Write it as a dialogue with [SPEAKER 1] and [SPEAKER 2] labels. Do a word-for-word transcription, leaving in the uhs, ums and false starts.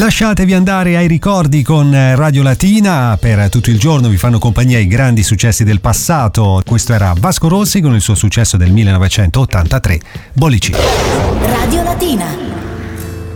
[SPEAKER 1] Lasciatevi andare ai ricordi con Radio Latina, per tutto il giorno vi fanno compagnia i grandi successi del passato. Questo era Vasco Rossi con il suo successo del millenovecentottantatré, Bollicine.
[SPEAKER 2] Radio Latina.